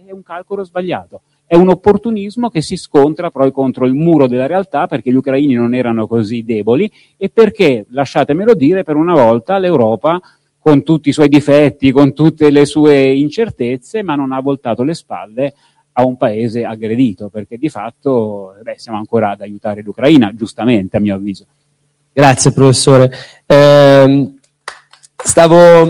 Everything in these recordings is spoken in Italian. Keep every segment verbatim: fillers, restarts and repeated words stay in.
è un calcolo sbagliato. È un opportunismo che si scontra poi contro il muro della realtà, perché gli ucraini non erano così deboli e perché, lasciatemelo dire, per una volta l'Europa, con tutti i suoi difetti, con tutte le sue incertezze, ma non ha voltato le spalle a un paese aggredito, perché di fatto beh, siamo ancora ad aiutare l'Ucraina, giustamente a mio avviso. Grazie professore. Eh, stavo...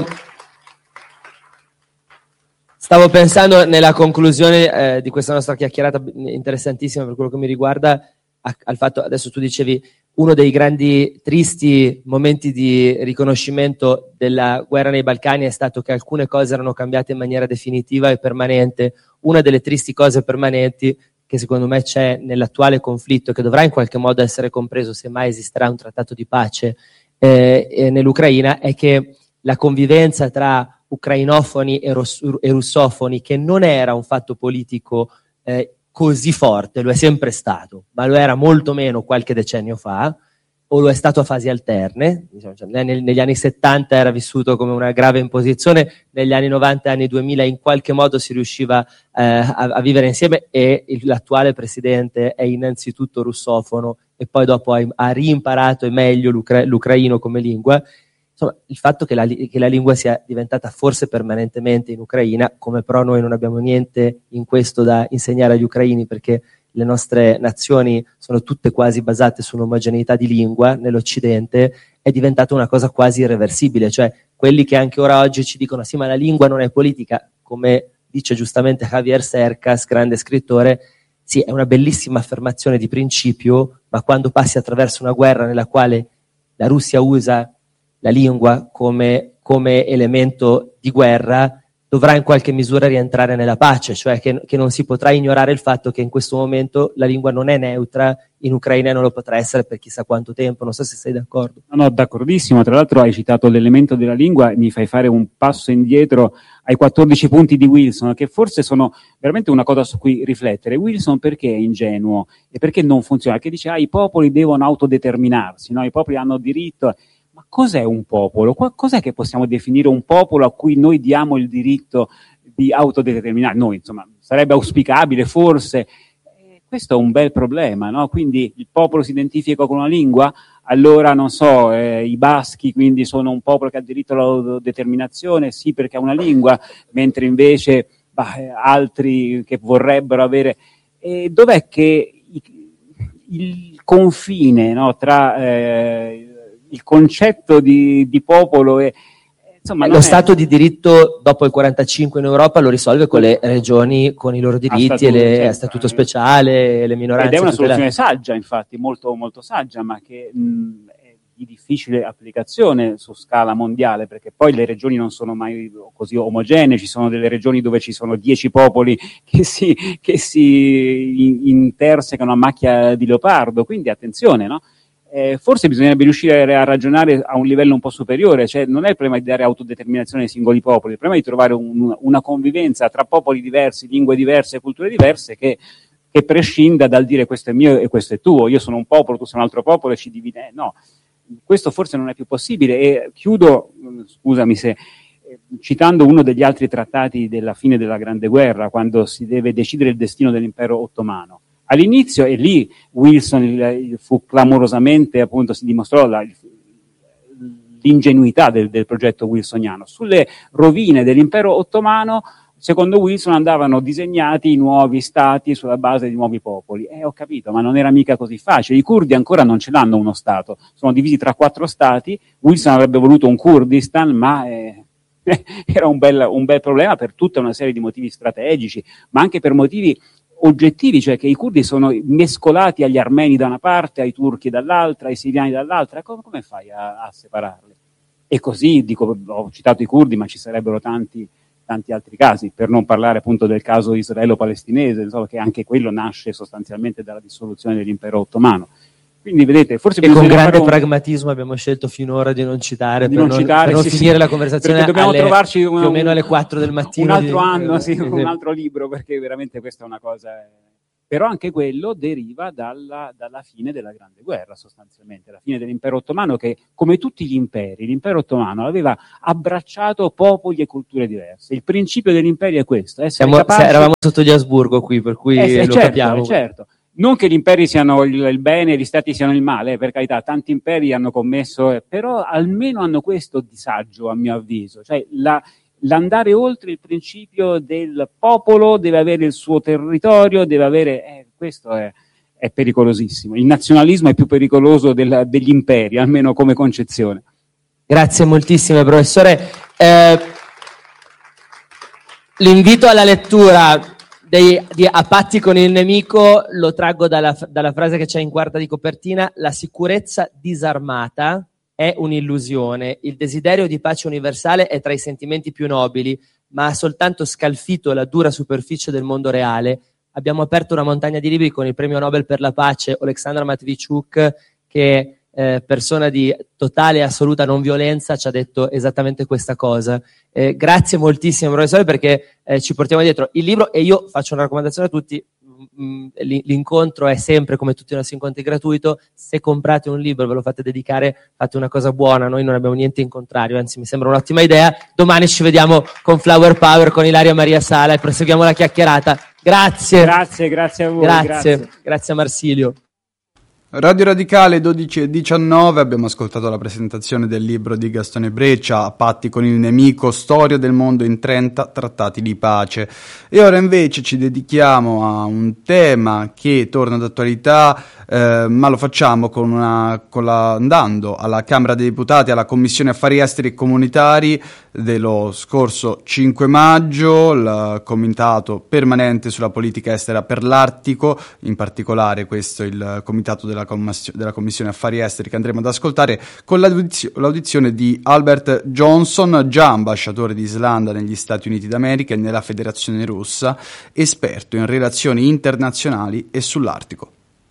Stavo pensando nella conclusione eh, di questa nostra chiacchierata interessantissima per quello che mi riguarda a, al fatto, adesso tu dicevi, uno dei grandi tristi momenti di riconoscimento della guerra nei Balcani è stato che alcune cose erano cambiate in maniera definitiva e permanente. Una delle tristi cose permanenti che secondo me c'è nell'attuale conflitto, che dovrà in qualche modo essere compreso se mai esisterà un trattato di pace eh, nell'Ucraina, è che la convivenza tra ucrainofoni e, ros- e russofoni, che non era un fatto politico eh, così forte, lo è sempre stato, ma lo era molto meno qualche decennio fa, o lo è stato a fasi alterne, diciamo, cioè, neg- negli anni settanta era vissuto come una grave imposizione, negli anni novanta e anni duemila in qualche modo si riusciva eh, a-, a vivere insieme e il- l'attuale presidente è innanzitutto russofono e poi dopo ha, ha rimparato meglio l'ucra- l'ucraino come lingua. Insomma, il fatto che la, che la lingua sia diventata forse permanentemente in Ucraina, come però noi non abbiamo niente in questo da insegnare agli ucraini perché le nostre nazioni sono tutte quasi basate su un'omogeneità di lingua nell'Occidente, è diventata una cosa quasi irreversibile, cioè quelli che anche ora oggi ci dicono sì ma la lingua non è politica, come dice giustamente Javier Cercas, grande scrittore, sì è una bellissima affermazione di principio, ma quando passi attraverso una guerra nella quale la Russia usa la lingua come, come elemento di guerra, dovrà in qualche misura rientrare nella pace, cioè che, che non si potrà ignorare il fatto che in questo momento la lingua non è neutra in Ucraina e non lo potrà essere per chissà quanto tempo. Non so se sei d'accordo. No, no, d'accordissimo. Tra l'altro hai citato l'elemento della lingua e mi fai fare un passo indietro ai quattordici punti di Wilson, che forse sono veramente una cosa su cui riflettere. Wilson perché è ingenuo e perché non funziona? Che dice, ah, i popoli devono autodeterminarsi, no? I popoli hanno diritto... Ma cos'è un popolo? Cos'è che possiamo definire un popolo a cui noi diamo il diritto di autodeterminare? Noi, insomma, sarebbe auspicabile, forse. Eh, questo è un bel problema, no? Quindi il popolo si identifica con una lingua? Allora, non so, eh, i baschi quindi sono un popolo che ha diritto all'autodeterminazione? Sì, perché ha una lingua, mentre invece bah, altri che vorrebbero avere... Eh, dov'è che i, il confine, no, tra... Eh, il concetto di, di popolo e insomma, lo è... Stato di diritto dopo il quarantacinque in Europa lo risolve con le regioni, con i loro diritti, a statuto, e le, certo, a statuto speciale, le minoranze. Ed è una soluzione tutelate. saggia, infatti, molto, molto saggia, ma che mh, è di difficile applicazione su scala mondiale, perché poi le regioni non sono mai così omogenee, ci sono delle regioni dove ci sono dieci popoli che si, che si intersecano a macchia di leopardo, quindi attenzione, no? Eh, forse bisognerebbe riuscire a ragionare a un livello un po' superiore, cioè non è il problema di dare autodeterminazione ai singoli popoli, il problema è di trovare un, una convivenza tra popoli diversi, lingue diverse, culture diverse che, che prescinda dal dire questo è mio e questo è tuo, io sono un popolo, tu sei un altro popolo e ci divide. No, questo forse non è più possibile. E chiudo, scusami se, eh, citando uno degli altri trattati della fine della Grande Guerra, quando si deve decidere il destino dell'impero ottomano. All'inizio, e lì Wilson il, il fu clamorosamente, appunto, si dimostrò la, l'ingenuità del, del progetto wilsoniano. Sulle rovine dell'impero ottomano, secondo Wilson, andavano disegnati i nuovi stati sulla base di nuovi popoli. Eh, ho capito, ma non era mica così facile. I curdi ancora non ce l'hanno uno stato, sono divisi tra quattro stati. Wilson avrebbe voluto un Kurdistan, ma... Eh, era un bel, un bel problema per tutta una serie di motivi strategici, ma anche per motivi oggettivi, cioè che i curdi sono mescolati agli armeni da una parte, ai turchi dall'altra, ai siriani dall'altra. Come, come fai a, a separarli? E così, dico, ho citato i curdi, ma ci sarebbero tanti, tanti altri casi, per non parlare appunto del caso israelo-palestinese, insomma, che anche quello nasce sostanzialmente dalla dissoluzione dell'impero ottomano. Quindi vedete, forse e con grande un... pragmatismo abbiamo scelto finora di non citare, di per non, non, citare, per non sì, finire sì, la conversazione dobbiamo alle, trovarci una, più o meno alle quattro del mattino. Un altro di, anno, eh, sì, eh, un altro libro, perché veramente questa è una cosa Però anche quello deriva dalla, dalla fine della Grande Guerra, sostanzialmente, la fine dell'impero ottomano che, come tutti gli imperi, l'impero ottomano aveva abbracciato popoli e culture diverse. Il principio dell'impero è questo. Essere Siamo, capaci... Eravamo sotto gli Asburgo qui, per cui eh, lo certo, capiamo. Certo. Non che gli imperi siano il, il bene e gli stati siano il male, eh, per carità, tanti imperi hanno commesso, eh, però almeno hanno questo disagio, a mio avviso. Cioè, la... l'andare oltre il principio del popolo deve avere il suo territorio, deve avere... Eh, questo è, è pericolosissimo. Il nazionalismo è più pericoloso del, degli imperi, almeno come concezione. Grazie moltissimo, professore. Eh, l'invito alla lettura dei, di A patti con il nemico lo traggo dalla, dalla frase che c'è in quarta di copertina: la sicurezza disarmata è un'illusione, il desiderio di pace universale è tra i sentimenti più nobili, ma ha soltanto scalfito la dura superficie del mondo reale. Abbiamo aperto una montagna di libri con il premio Nobel per la pace Oleksandr Matviichuk, che eh, persona di totale e assoluta non violenza ci ha detto esattamente questa cosa. Eh, grazie moltissimo professore, perché eh, ci portiamo dietro il libro, e io faccio una raccomandazione a tutti. L'incontro è sempre, come tutti i nostri incontri, gratuito. Se comprate un libro e ve lo fate dedicare, fate una cosa buona, noi non abbiamo niente in contrario, anzi mi sembra un'ottima idea. Domani ci vediamo con Flower Power, con Ilaria Maria Sala, e proseguiamo la chiacchierata. Grazie. Grazie, grazie a voi. Grazie, grazie, grazie a Marsilio. Radio Radicale dodici e diciannove, abbiamo ascoltato la presentazione del libro di Gastone Breccia, A patti con il nemico, storia del mondo in trenta trattati di pace. E ora invece ci dedichiamo a un tema che torna d'attualità, eh, ma lo facciamo con una, con la, andando alla Camera dei Deputati, alla Commissione Affari Esteri e Comunitari dello scorso cinque maggio, il Comitato Permanente sulla Politica Estera per l'Artico, in particolare questo è il Comitato della, Commiss- della Commissione Affari Esteri che andremo ad ascoltare, con l'audizio- l'audizione di Albert Johnson, già ambasciatore di Islanda negli Stati Uniti d'America e nella Federazione Russa, esperto in relazioni internazionali e sull'Artico.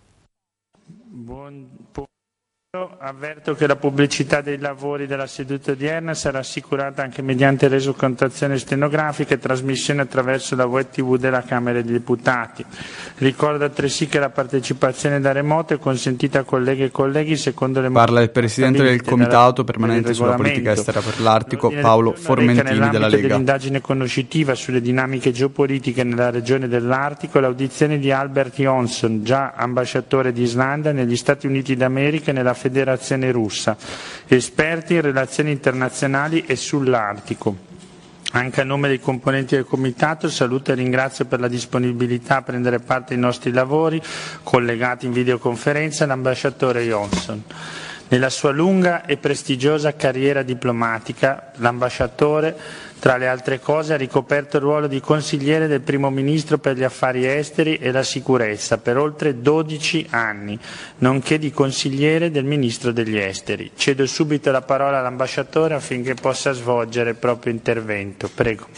Avverto che la pubblicità dei lavori della seduta odierna sarà assicurata anche mediante resocontazione stenografica e trasmissione attraverso la web tivù della Camera dei Deputati. Ricordo altresì che la partecipazione da remoto è consentita a colleghe e colleghi secondo le Parla il Presidente del Comitato Permanente sulla Politica Estera per l'Artico, Paolo Formentini della Lega. Nell'indagine conoscitiva sulle dinamiche geopolitiche nella regione dell'Artico, l'audizione di Albert Johnson, già ambasciatore di Islanda negli Stati Uniti d'America e nella Federazione Russa, esperti in relazioni internazionali e sull'Artico. Anche a nome dei componenti del Comitato saluto e ringrazio per la disponibilità a prendere parte ai nostri lavori, collegati in videoconferenza l'ambasciatore Johnson. Nella sua lunga e prestigiosa carriera diplomatica, l'ambasciatore, tra le altre cose, ha ricoperto il ruolo di consigliere del Primo Ministro per gli affari esteri e la sicurezza per oltre dodici anni, nonché di consigliere del Ministro degli Esteri. Cedo subito la parola all'ambasciatore affinché possa svolgere il proprio intervento. Prego.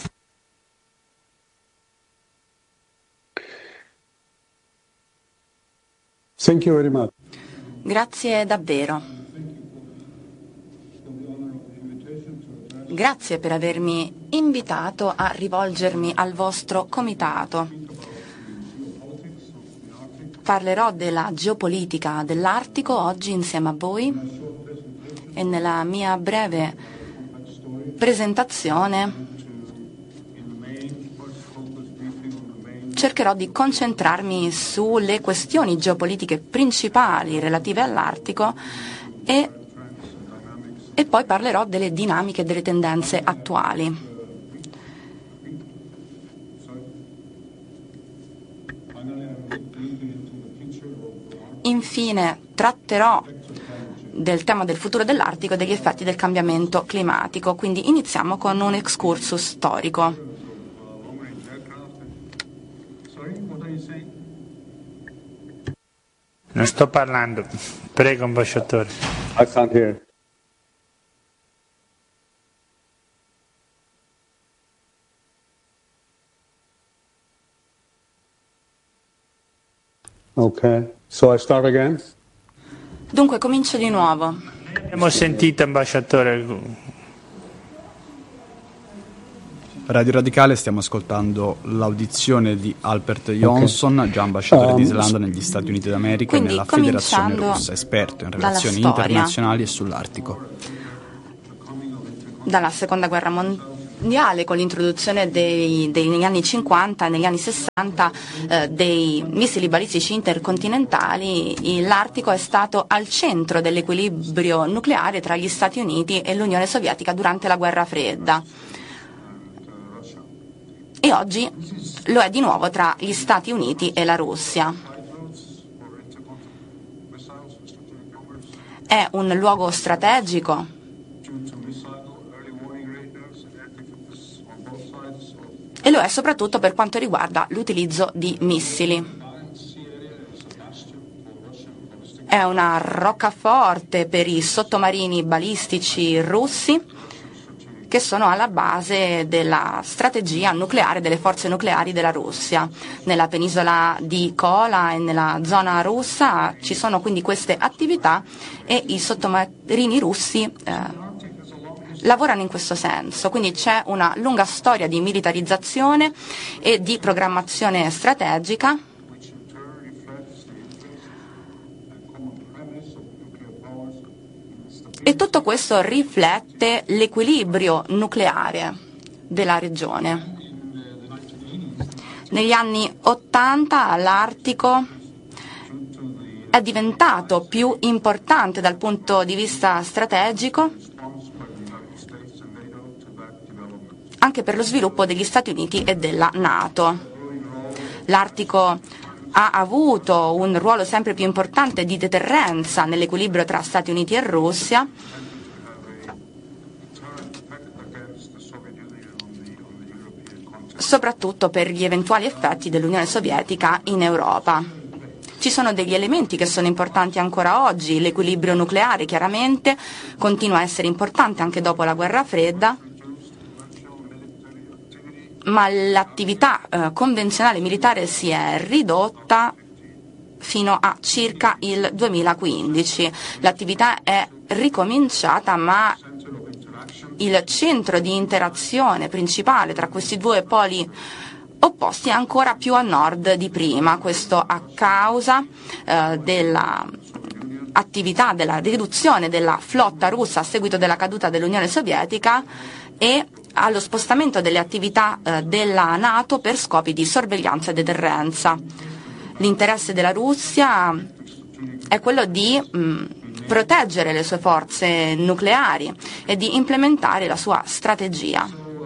Thank you very much. Grazie davvero. Grazie per avermi invitato a rivolgermi al vostro comitato. Parlerò della geopolitica dell'Artico oggi insieme a voi e nella mia breve presentazione cercherò di concentrarmi sulle questioni geopolitiche principali relative all'Artico e E poi parlerò delle dinamiche e delle tendenze attuali. Infine tratterò del tema del futuro dell'Artico e degli effetti del cambiamento climatico. Quindi iniziamo con un excursus storico. Non sto parlando. Prego, ambasciatore. I can't hear. Ok, so I start again? Dunque comincio di nuovo. Abbiamo sentito, ambasciatore. Radio Radicale, stiamo ascoltando l'audizione di Albert Jonsson, okay. già ambasciatore um, di Islanda negli Stati Uniti d'America e nella Federazione Russa, esperto in relazioni internazionali e sull'Artico. Dalla Seconda Guerra Mondiale, con l'introduzione dei, dei, negli anni cinquanta e negli anni sessanta eh, dei missili balistici intercontinentali, l'Artico è stato al centro dell'equilibrio nucleare tra gli Stati Uniti e l'Unione Sovietica durante la Guerra Fredda. E oggi lo è di nuovo tra gli Stati Uniti e la Russia. È un luogo strategico e lo è soprattutto per quanto riguarda l'utilizzo di missili. È una roccaforte per i sottomarini balistici russi, che sono alla base della strategia nucleare delle forze nucleari della Russia. Nella penisola di Kola e nella zona russa ci sono quindi queste attività e i sottomarini russi eh, lavorano in questo senso. Quindi c'è una lunga storia di militarizzazione e di programmazione strategica e tutto questo riflette l'equilibrio nucleare della regione. Negli anni Ottanta l'Artico è diventato più importante dal punto di vista strategico anche per lo sviluppo degli Stati Uniti e della NATO. L'Artico ha avuto un ruolo sempre più importante di deterrenza nell'equilibrio tra Stati Uniti e Russia, soprattutto per gli eventuali effetti dell'Unione Sovietica in Europa. Ci sono degli elementi che sono importanti ancora oggi. L'equilibrio nucleare chiaramente continua a essere importante anche dopo la Guerra Fredda, ma l'attività eh, convenzionale militare si è ridotta fino a circa il duemilaquindici. L'attività è ricominciata, ma il centro di interazione principale tra questi due poli opposti è ancora più a nord di prima. Questo a causa eh, della attività della riduzione della flotta russa a seguito della caduta dell'Unione Sovietica e allo spostamento delle attività eh, della NATO per scopi di sorveglianza e deterrenza. L'interesse della Russia è quello di mh, proteggere le sue forze nucleari e di implementare la sua strategia.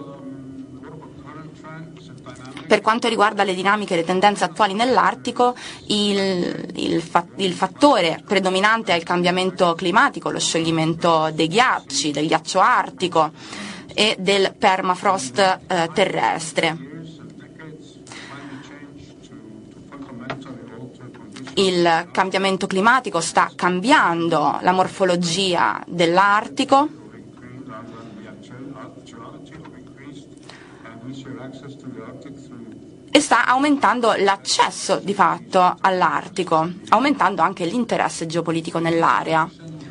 Per quanto riguarda le dinamiche e le tendenze attuali nell'Artico, il, il, fa, il fattore predominante è il cambiamento climatico, lo scioglimento dei ghiacci, del ghiaccio artico e del permafrost eh, terrestre. Il cambiamento climatico sta cambiando la morfologia dell'Artico e sta aumentando l'accesso di fatto all'Artico, aumentando anche l'interesse geopolitico nell'area.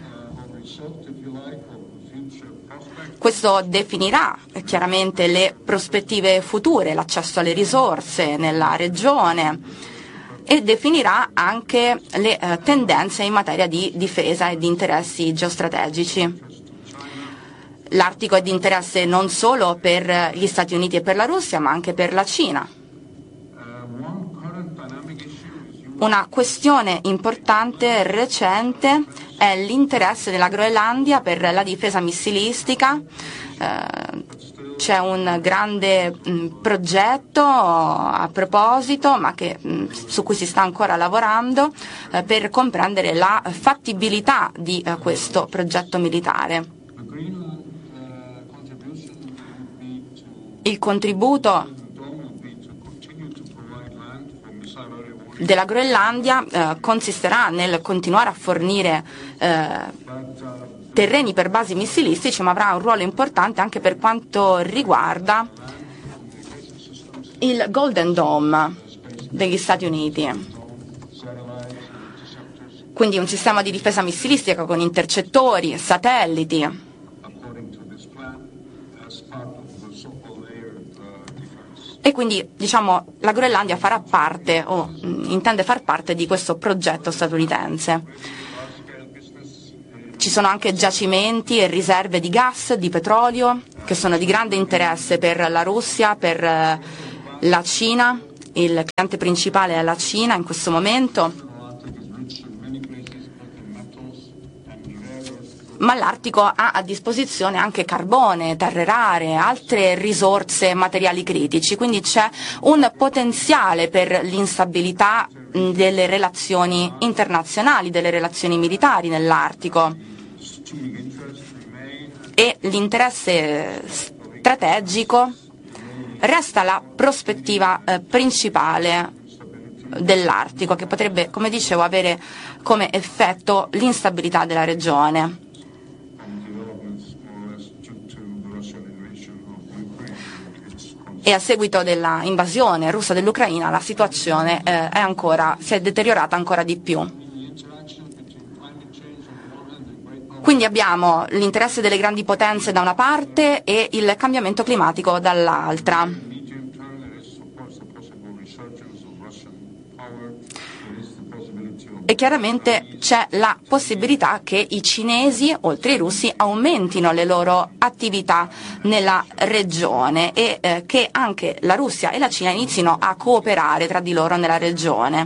Questo definirà chiaramente le prospettive future, l'accesso alle risorse nella regione e definirà anche le eh, tendenze in materia di difesa e di interessi geostrategici. L'Artico è di interesse non solo per gli Stati Uniti e per la Russia, ma anche per la Cina. Una questione importante recente è l'interesse della Groenlandia per la difesa missilistica. Eh, c'è un grande mh, progetto a proposito, ma che, mh, su cui si sta ancora lavorando, eh, per comprendere la fattibilità di eh, questo progetto militare. Il contributo della Groenlandia eh, consisterà nel continuare a fornire eh, terreni per basi missilistici, ma avrà un ruolo importante anche per quanto riguarda il Golden Dome degli Stati Uniti. Quindi un sistema di difesa missilistica con intercettori, satelliti. e quindi diciamo la Groenlandia farà parte o mh, intende far parte di questo progetto statunitense. Ci sono anche giacimenti e riserve di gas, di petrolio, che sono di grande interesse per la Russia, per eh, la Cina. Il cliente principale è la Cina in questo momento. Ma l'Artico ha a disposizione anche carbone, terre rare, altre risorse materiali critici, quindi c'è un potenziale per l'instabilità delle relazioni internazionali, delle relazioni militari nell'Artico. E l'interesse strategico resta la prospettiva eh, principale dell'Artico, che potrebbe, come dicevo, avere come effetto l'instabilità della regione. E a seguito della invasione russa dell'Ucraina la situazione eh, è ancora, si è deteriorata ancora di più. Quindi abbiamo l'interesse delle grandi potenze da una parte e il cambiamento climatico dall'altra. E chiaramente c'è la possibilità che i cinesi, oltre ai russi, aumentino le loro attività nella regione e eh, che anche la Russia e la Cina inizino a cooperare tra di loro nella regione.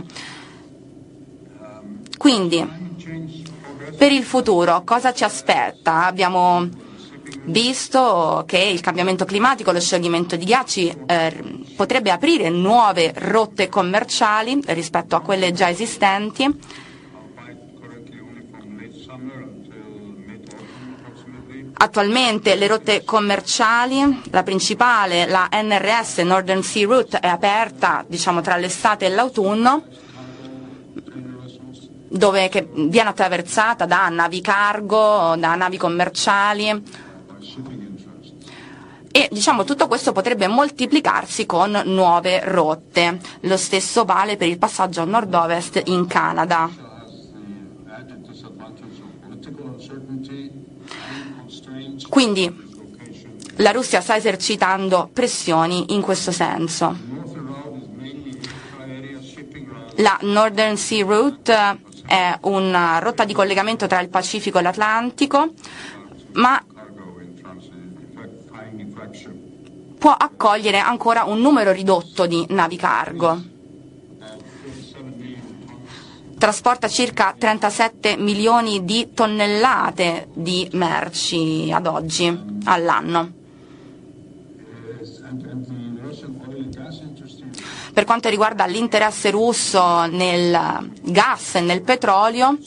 Quindi, per il futuro cosa ci aspetta? Abbiamo visto che il cambiamento climatico, lo scioglimento di ghiacci eh, potrebbe aprire nuove rotte commerciali rispetto a quelle già esistenti. Attualmente le rotte commerciali, la principale, la N R S, Northern Sea Route, è aperta diciamo, tra l'estate e l'autunno, dove che viene attraversata da navi cargo, da navi commerciali. E diciamo tutto questo potrebbe moltiplicarsi con nuove rotte. Lo stesso vale per il passaggio a nord-ovest in Canada. Quindi la Russia sta esercitando pressioni in questo senso. La Northern Sea Route è una rotta di collegamento tra il Pacifico e l'Atlantico, ma può accogliere ancora un numero ridotto di navi cargo. Trasporta circa trentasette milioni di tonnellate di merci ad oggi, all'anno. Per quanto riguarda l'interesse russo nel gas e nel petrolio,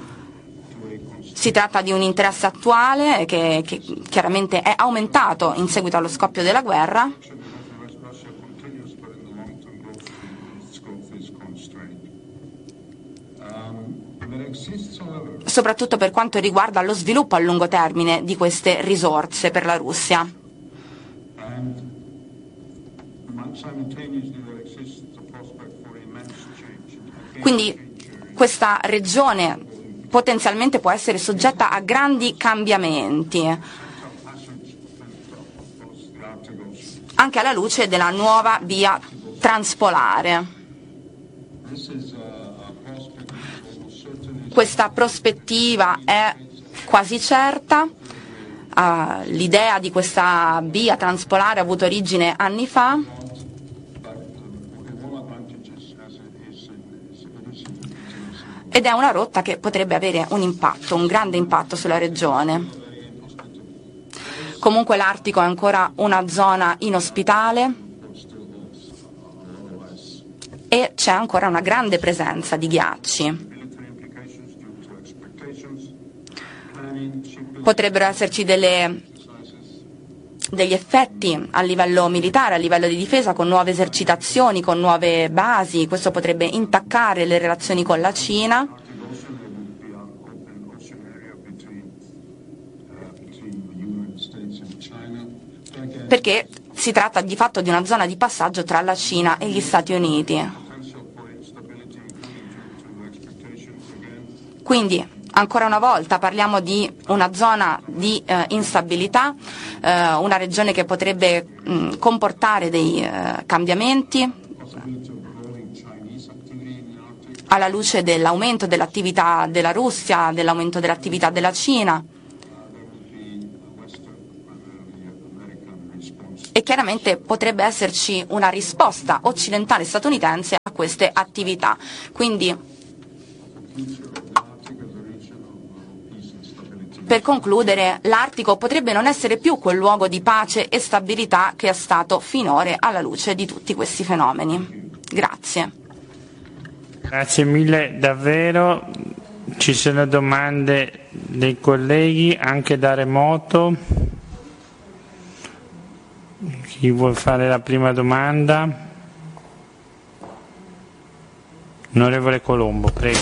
si tratta di un interesse attuale che, che chiaramente è aumentato in seguito allo scoppio della guerra. Soprattutto per quanto riguarda lo sviluppo a lungo termine di queste risorse per la Russia. Quindi questa regione potenzialmente può essere soggetta a grandi cambiamenti, anche alla luce della nuova via transpolare. Questa prospettiva è quasi certa. Uh, l'idea di questa via transpolare ha avuto origine anni fa. Ed è una rotta che potrebbe avere un impatto, un grande impatto sulla regione. Comunque l'Artico è ancora una zona inospitale e c'è ancora una grande presenza di ghiacci. Potrebbero esserci delle, degli effetti a livello militare, a livello di difesa, con nuove esercitazioni, con nuove basi. Questo potrebbe intaccare le relazioni con la Cina. Perché si tratta di fatto di una zona di passaggio tra la Cina e gli Stati Uniti. Quindi Ancora una volta parliamo di una zona di eh, instabilità, eh, una regione che potrebbe mh, comportare dei eh, cambiamenti alla luce dell'aumento dell'attività della Russia, dell'aumento dell'attività della Cina. E chiaramente potrebbe esserci una risposta occidentale statunitense a queste attività. Quindi, per concludere, l'Artico potrebbe non essere più quel luogo di pace e stabilità che è stato finora alla luce di tutti questi fenomeni. Grazie. Grazie mille davvero. Ci sono domande dei colleghi anche da remoto. Chi vuol fare la prima domanda? Onorevole Colombo, prego.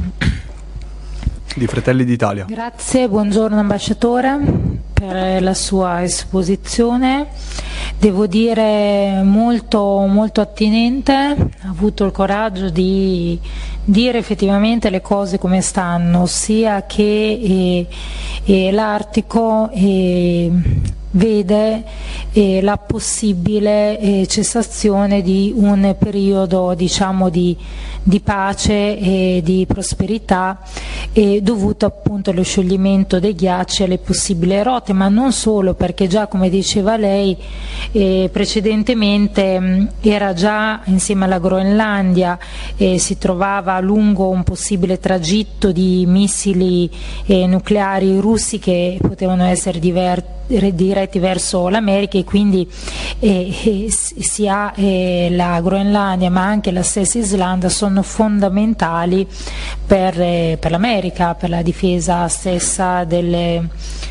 Di Fratelli d'Italia. Grazie, buongiorno ambasciatore per la sua esposizione. Devo dire molto, molto attinente, ha avuto il coraggio di dire effettivamente le cose come stanno, sia che eh, eh, l'Artico eh, vede eh, la possibile eh, cessazione di un periodo, diciamo, di, di pace e di prosperità eh, dovuto appunto allo scioglimento dei ghiacci e alle possibili rotte, ma non solo, perché già, come diceva lei, eh, precedentemente mh, era già insieme alla Groenlandia, eh, si trovava lungo un possibile tragitto di missili eh, nucleari russi che potevano essere diversi diretti verso l'America, e quindi eh, eh, sia eh, la Groenlandia ma anche la stessa Islanda sono fondamentali per, eh, per l'America, per la difesa stessa delle,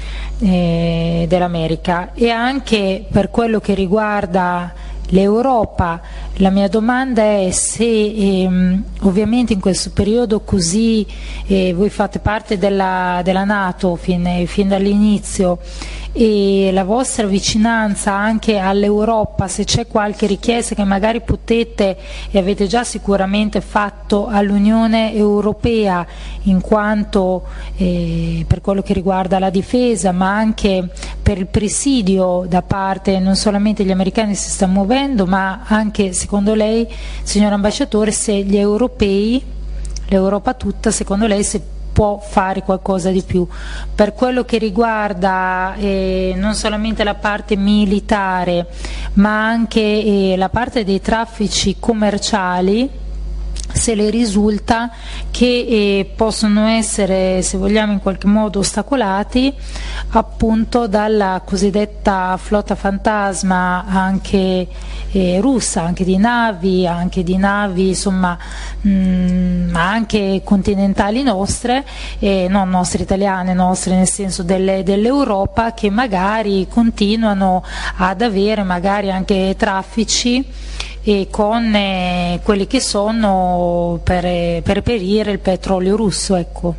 eh, dell'America, e anche per quello che riguarda l'Europa. La mia domanda è se ehm, ovviamente in questo periodo così eh, voi fate parte della, della NATO fin, fin dall'inizio, e la vostra vicinanza anche all'Europa, se c'è qualche richiesta che magari potete e avete già sicuramente fatto all'Unione Europea, in quanto eh, per quello che riguarda la difesa, ma anche per il presidio da parte non solamente degli americani si sta muovendo, ma anche, secondo lei, signor ambasciatore, se gli europei, l'Europa tutta, secondo lei, se può fare qualcosa di più per quello che riguarda eh, non solamente la parte militare, ma anche eh, la parte dei traffici commerciali, se le risulta che eh, possono essere, se vogliamo, in qualche modo ostacolati appunto dalla cosiddetta flotta fantasma anche eh, russa, anche di navi, anche di navi insomma, mh, ma anche continentali nostre, eh, non nostre italiane, nostre nel senso delle, dell'Europa, che magari continuano ad avere magari anche traffici e con eh, quelli che sono per, per reperire il petrolio russo, ecco.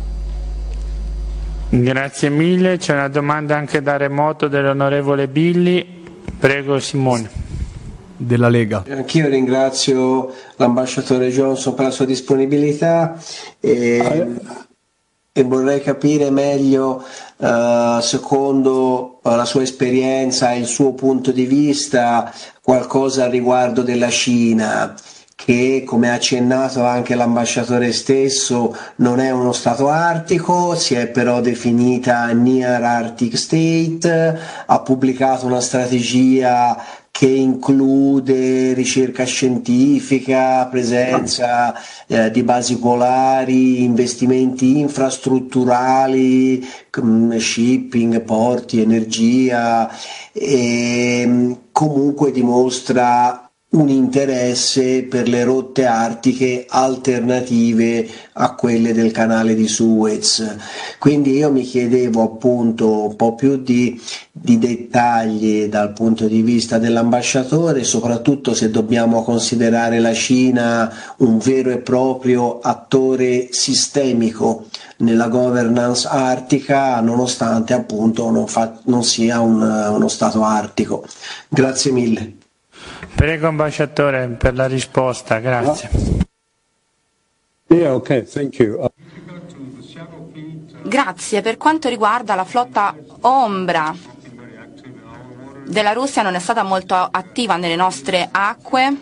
Grazie mille. C'è una domanda anche da remoto dell'onorevole Billi. Prego Simone. Della Lega. Anch'io ringrazio l'ambasciatore Johnson per la sua disponibilità e, e vorrei capire meglio, uh, secondo uh, la sua esperienza e il suo punto di vista, qualcosa al riguardo della Cina, che, come ha accennato anche l'ambasciatore stesso, non è uno stato artico, si è però definita Near Arctic State, ha pubblicato una strategia che include ricerca scientifica, presenza eh, di basi polari, investimenti infrastrutturali, shipping, porti, energia, e comunque dimostra un interesse per le rotte artiche alternative a quelle del canale di Suez. Quindi io mi chiedevo appunto un po' più di, di dettagli dal punto di vista dell'ambasciatore, soprattutto se dobbiamo considerare la Cina un vero e proprio attore sistemico nella governance artica, nonostante appunto non, fa, non sia un, uno stato artico. Grazie mille. Prego ambasciatore per la risposta, grazie. Yeah, okay, thank you. Uh, Grazie. Per quanto riguarda la flotta ombra della Russia, non è stata molto attiva nelle nostre acque,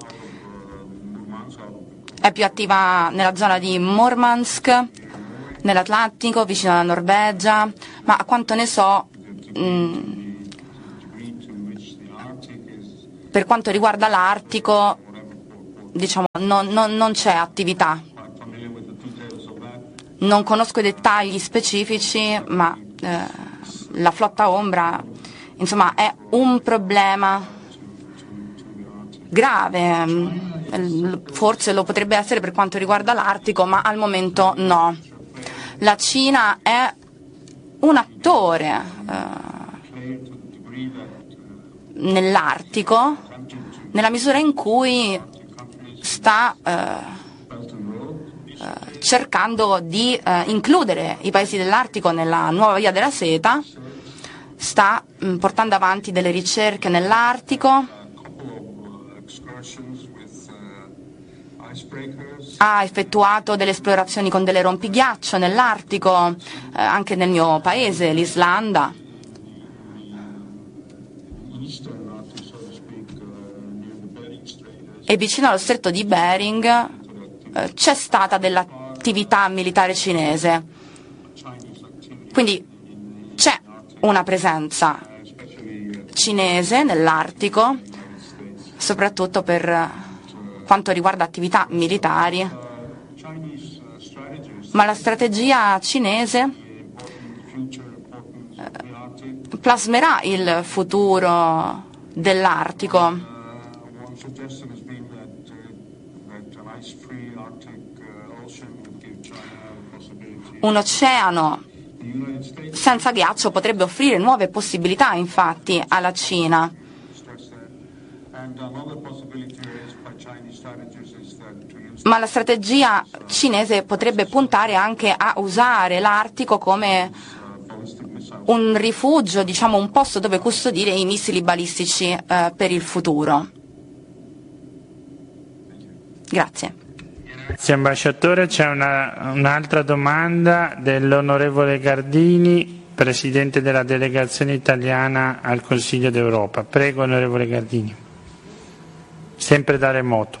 è più attiva nella zona di Murmansk, nell'Atlantico, vicino alla Norvegia, ma a quanto ne so, mh, per quanto riguarda l'Artico, diciamo, non, non, non c'è attività. Non conosco i dettagli specifici, ma eh, la flotta ombra, insomma, è un problema grave. Forse lo potrebbe essere per quanto riguarda l'Artico, ma al momento no. La Cina è un attore eh, nell'Artico, nella misura in cui sta eh, eh, cercando di eh, includere i paesi dell'Artico nella nuova via della seta, sta mh, portando avanti delle ricerche nell'Artico, ha effettuato delle esplorazioni con delle rompighiaccio nell'Artico, eh, anche nel mio paese, l'Islanda. E vicino allo stretto di Bering eh, c'è stata dell'attività militare cinese. Quindi c'è una presenza cinese nell'Artico, soprattutto per quanto riguarda attività militari, ma la strategia cinese eh, plasmerà il futuro dell'Artico. Un oceano senza ghiaccio potrebbe offrire nuove possibilità, infatti, alla Cina. Ma la strategia cinese potrebbe puntare anche a usare l'Artico come un rifugio, diciamo un posto dove custodire i missili balistici eh, per il futuro. Grazie. Grazie ambasciatore. C'è una, un'altra domanda dell'onorevole Gardini, Presidente della delegazione italiana al Consiglio d'Europa. Prego, onorevole Gardini. Sempre da remoto.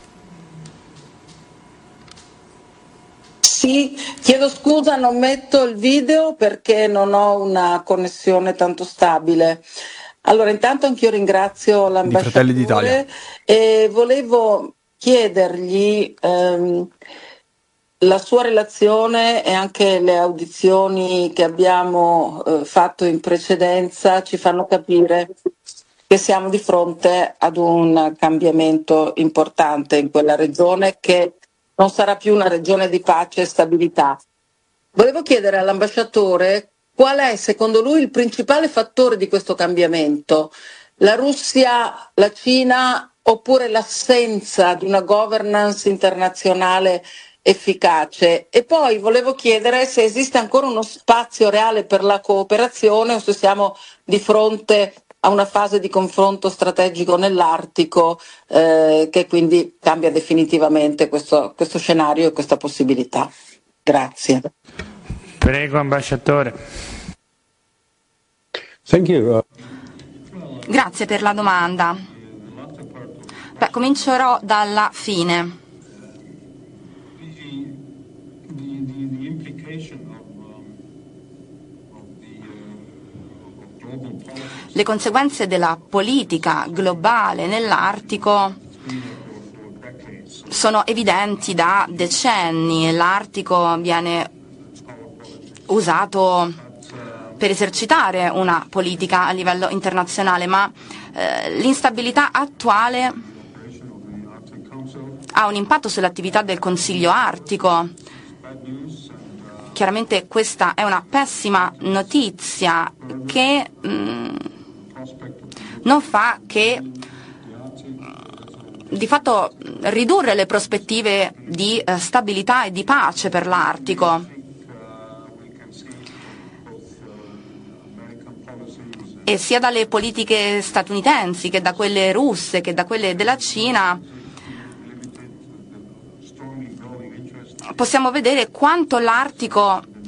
Sì, chiedo scusa, non metto il video perché non ho una connessione tanto stabile. Allora, intanto anch'io ringrazio l'ambasciatore e volevo chiedergli ehm, la sua relazione e anche le audizioni che abbiamo eh, fatto in precedenza ci fanno capire che siamo di fronte ad un cambiamento importante in quella regione che non sarà più una regione di pace e stabilità. Volevo chiedere all'ambasciatore qual è secondo lui il principale fattore di questo cambiamento, la Russia, la Cina oppure l'assenza di una governance internazionale efficace? E poi volevo chiedere se esiste ancora uno spazio reale per la cooperazione o se siamo di fronte a una fase di confronto strategico nell'Artico eh, che quindi cambia definitivamente questo, questo scenario e questa possibilità. Grazie. Prego, ambasciatore. Thank you. Grazie per la domanda. Beh, comincerò dalla fine. Le conseguenze della politica globale nell'Artico sono evidenti da decenni. L'Artico viene usato per esercitare una politica a livello internazionale, ma eh, l'instabilità attuale ha un impatto sull'attività del Consiglio Artico. Chiaramente questa è una pessima notizia che mh, non fa che di fatto ridurre le prospettive di eh, stabilità e di pace per l'Artico. E sia dalle politiche statunitensi che da quelle russe che da quelle della Cina possiamo vedere quanto l'Artico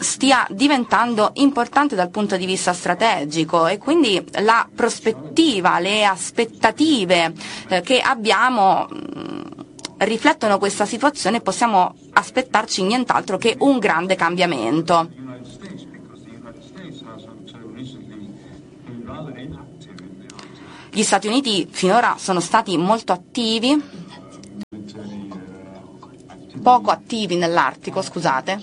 stia diventando importante dal punto di vista strategico, e quindi la prospettiva, le aspettative eh, che abbiamo mh, riflettono questa situazione, e possiamo aspettarci nient'altro che un grande cambiamento. Gli Stati Uniti finora sono stati molto attivi, poco attivi nell'Artico, scusate,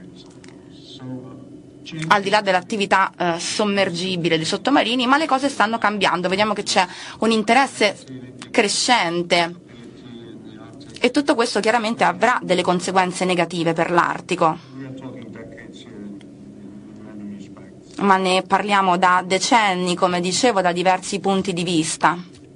al di là dell'attività eh, sommergibile dei sottomarini, ma le cose stanno cambiando, vediamo che c'è un interesse crescente, e tutto questo chiaramente avrà delle conseguenze negative per l'Artico. Ma ne parliamo da decenni, come dicevo, da diversi punti di vista.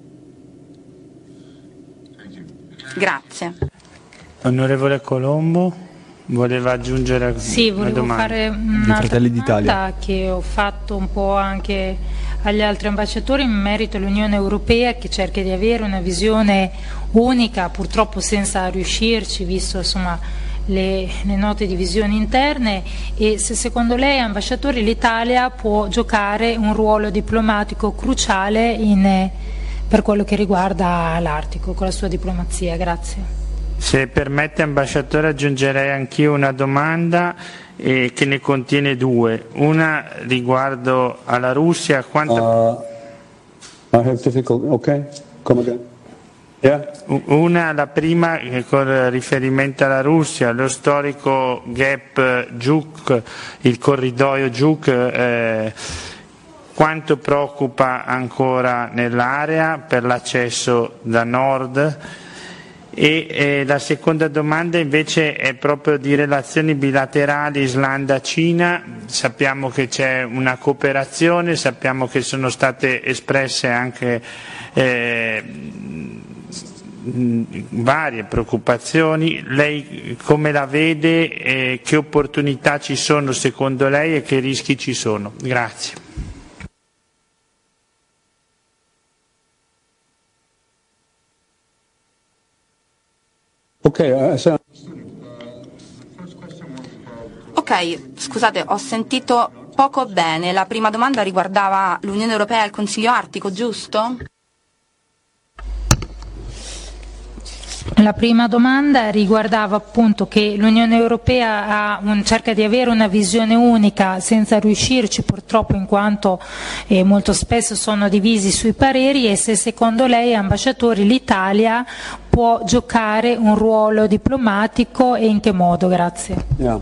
Grazie. Onorevole Colombo, voleva aggiungere sì, una domanda? Sì, volevo fare un'altra domanda che ho fatto un po' anche agli altri ambasciatori in merito all'Unione Europea, che cerca di avere una visione unica, purtroppo senza riuscirci, visto insomma Le, le note divisioni interne, e se secondo lei, ambasciatore, l'Italia può giocare un ruolo diplomatico cruciale in, per quello che riguarda l'Artico con la sua diplomazia. Grazie. Se permette, ambasciatore, aggiungerei anch'io una domanda eh, che ne contiene due. Una riguardo alla Russia. Quanta... Uh, I have difficult... Okay, come again. Yeah. Una, la prima con riferimento alla Russia, lo storico gap Juk, il corridoio Juk, eh, quanto preoccupa ancora nell'area per l'accesso da nord? E eh, la seconda domanda invece è proprio di relazioni bilaterali Islanda-Cina. Sappiamo che c'è una cooperazione, sappiamo che sono state espresse anche eh, varie preoccupazioni. Lei come la vede, eh, che opportunità ci sono secondo lei e che rischi ci sono? Grazie. Ok, Ok, scusate, ho sentito poco bene. La prima domanda riguardava l'Unione Europea e il Consiglio Artico, giusto? La prima domanda riguardava appunto che l'Unione Europea ha un, cerca di avere una visione unica senza riuscirci, purtroppo, in quanto eh, molto spesso sono divisi sui pareri, e se secondo lei, ambasciatore, l'Italia può giocare un ruolo diplomatico e in che modo? Grazie. Yeah.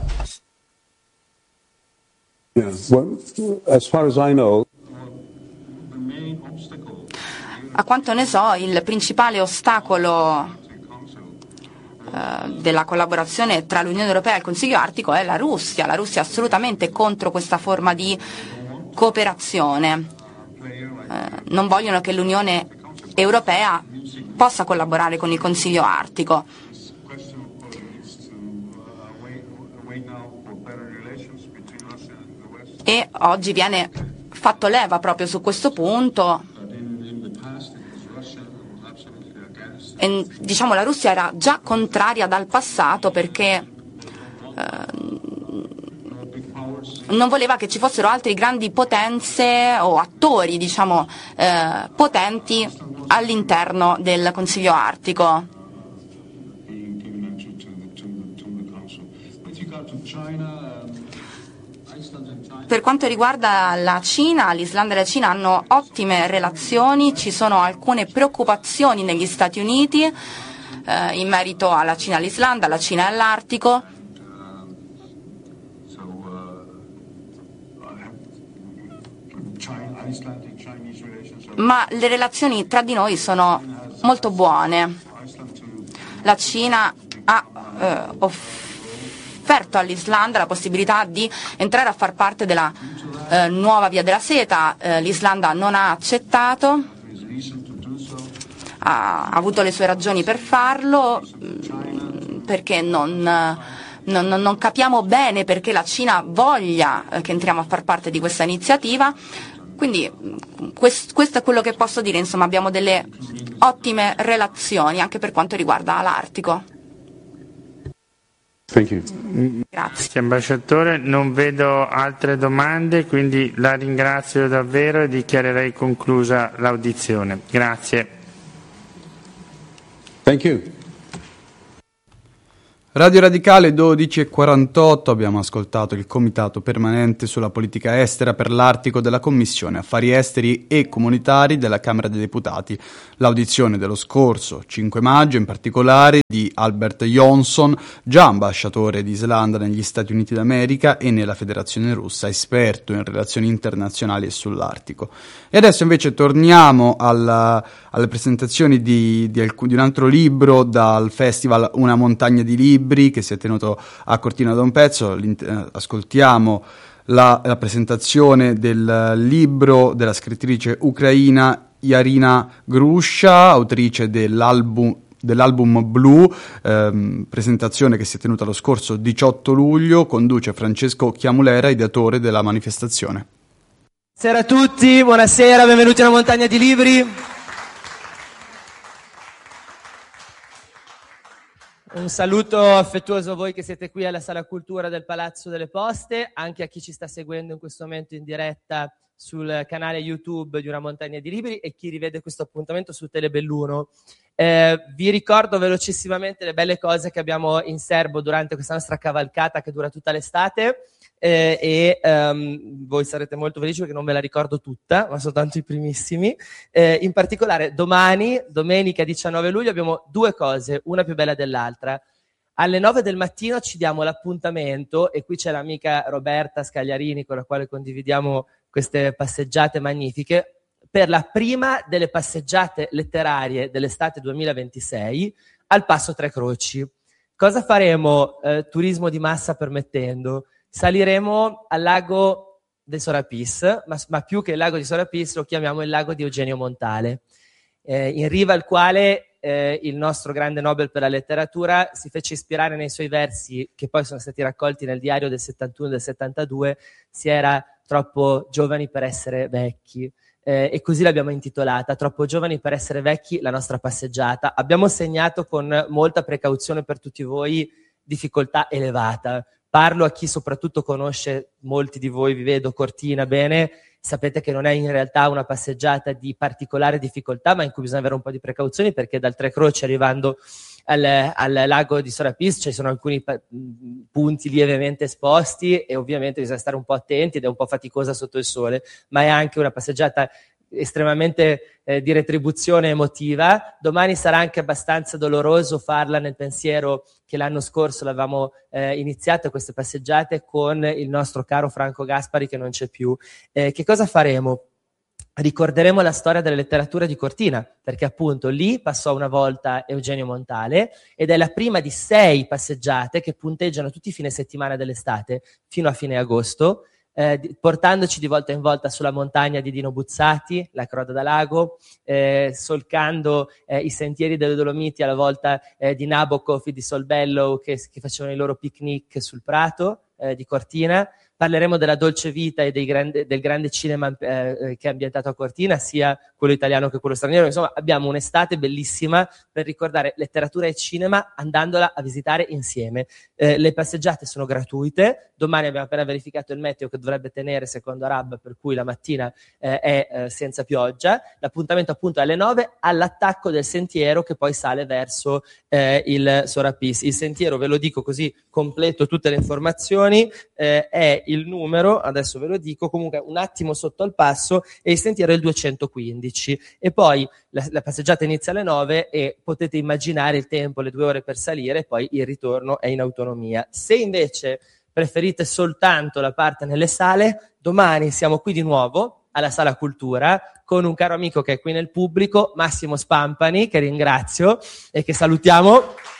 Yeah. Well, as far as I know, a quanto ne so, il principale ostacolo della collaborazione tra l'Unione Europea e il Consiglio Artico è la Russia. La Russia è assolutamente contro questa forma di cooperazione. Eh, non vogliono che l'Unione Europea possa collaborare con il Consiglio Artico. E oggi viene fatto leva proprio su questo punto. E, diciamo, la Russia era già contraria dal passato perché eh, non voleva che ci fossero altre grandi potenze o attori, diciamo, eh, potenti all'interno del Consiglio Artico. Per quanto riguarda la Cina, l'Islanda e la Cina hanno ottime relazioni, ci sono alcune preoccupazioni negli Stati Uniti eh, in merito alla Cina e all'Islanda, alla Cina e all'Artico. Ma le relazioni tra di noi sono molto buone. La Cina ha eh, offerto all'Islanda la possibilità di entrare a far parte della eh, nuova via della seta. Eh, L'Islanda non ha accettato, ha avuto le sue ragioni per farlo, perché non, non, non capiamo bene perché la Cina voglia che entriamo a far parte di questa iniziativa. Quindi questo, questo è quello che posso dire, insomma abbiamo delle ottime relazioni anche per quanto riguarda l'Artico. Thank you. Grazie. Ambasciatore, non vedo altre domande, quindi la ringrazio davvero e dichiarerei conclusa l'audizione. Grazie. Thank you. Radio Radicale dodici e quarantotto, abbiamo ascoltato il Comitato Permanente sulla Politica Estera per l'Artico della Commissione Affari Esteri e Comunitari della Camera dei Deputati. L'audizione dello scorso cinque maggio, in particolare di Albert Jonsson, già ambasciatore di Islanda negli Stati Uniti d'America e nella Federazione Russa, esperto in relazioni internazionali e sull'Artico. E adesso invece torniamo alla, alle presentazioni di, di, alcun, di un altro libro dal festival Una montagna di libri che si è tenuto a Cortina da un pezzo. Ascoltiamo la, la presentazione del libro della scrittrice ucraina Yarina Grusha, autrice dell'album dell'album Blu, ehm, presentazione che si è tenuta lo scorso diciotto luglio, conduce Francesco Chiamulera, ideatore della manifestazione. Buonasera a tutti, buonasera, benvenuti a Una montagna di libri. Un saluto affettuoso a voi che siete qui alla Sala Cultura del Palazzo delle Poste, anche a chi ci sta seguendo in questo momento in diretta sul canale YouTube di Una montagna di libri e chi rivede questo appuntamento su Telebelluno. Eh, vi ricordo velocissimamente le belle cose che abbiamo in serbo durante questa nostra cavalcata che dura tutta l'estate. Eh, e um, voi sarete molto felici perché non ve la ricordo tutta, ma soltanto i primissimi. Eh, in particolare domani, domenica diciannove luglio, abbiamo due cose, una più bella dell'altra. Alle nove del mattino ci diamo l'appuntamento, e qui c'è l'amica Roberta Scagliarini con la quale condividiamo queste passeggiate magnifiche, per la prima delle passeggiate letterarie dell'estate duemilaventisei al Passo Tre Croci. Cosa faremo, eh, turismo di massa permettendo? Saliremo al lago del Sorapis, ma, ma più che il lago di Sorapis lo chiamiamo il lago di Eugenio Montale, eh, in riva al quale eh, il nostro grande Nobel per la letteratura si fece ispirare nei suoi versi, che poi sono stati raccolti nel diario del settantuno e del settantadue, si era troppo giovani per essere vecchi. Eh, e così l'abbiamo intitolata, Troppo giovani per essere vecchi, la nostra passeggiata. Abbiamo segnato con molta precauzione per tutti voi difficoltà elevata. Parlo a chi soprattutto conosce, molti di voi vi vedo, Cortina bene, sapete che non è in realtà una passeggiata di particolare difficoltà, ma in cui bisogna avere un po' di precauzioni, perché dal Tre Croci arrivando al, al lago di Sorapis ci sono alcuni pa- punti lievemente esposti e ovviamente bisogna stare un po' attenti ed è un po' faticosa sotto il sole, ma è anche una passeggiata estremamente eh, di retribuzione emotiva. Domani sarà anche abbastanza doloroso farla nel pensiero che l'anno scorso l'avevamo eh, iniziato queste passeggiate con il nostro caro Franco Gaspari che non c'è più. Eh, che cosa faremo? Ricorderemo la storia della letteratura di Cortina, perché appunto lì passò una volta Eugenio Montale ed è la prima di sei passeggiate che punteggiano tutti i fine settimana dell'estate fino a fine agosto, Eh, di, portandoci di volta in volta sulla montagna di Dino Buzzati, la Croda da Lago, eh, solcando eh, i sentieri delle Dolomiti alla volta eh, di Nabokov e di Solbello che, che facevano i loro picnic sul prato eh, di Cortina. Parleremo della dolce vita e dei grande, del grande cinema eh, che è ambientato a Cortina, sia quello italiano che quello straniero. Insomma, abbiamo un'estate bellissima per ricordare letteratura e cinema andandola a visitare insieme. Eh, le passeggiate sono gratuite. Domani abbiamo appena verificato il meteo che dovrebbe tenere secondo Arab, per cui la mattina eh, è eh, senza pioggia. L'appuntamento appunto è alle nove all'attacco del sentiero che poi sale verso eh, il Sorapis. Il sentiero, ve lo dico così completo tutte le informazioni, eh, è il numero, adesso ve lo dico, comunque un attimo sotto al passo, e il sentiero è il duecentoquindici. E poi la, la passeggiata inizia alle nove e potete immaginare il tempo, le due ore per salire, e poi il ritorno è in autonomia. Se invece preferite soltanto la parte nelle sale, domani siamo qui di nuovo alla Sala Cultura con un caro amico che è qui nel pubblico, Massimo Spampani, che ringrazio e che salutiamo,